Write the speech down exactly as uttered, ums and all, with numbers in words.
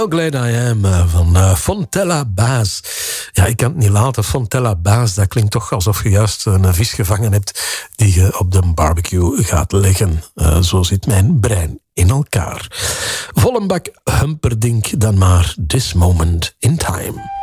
How glad I am van uh, Fontella Bass. Ja, ik kan het niet laten. Fontella Bass, dat klinkt toch alsof je juist een vis gevangen hebt die je op de barbecue gaat leggen. Uh, zo zit mijn brein in elkaar. Vol een bak Humperdinck dan maar This Moment in Time.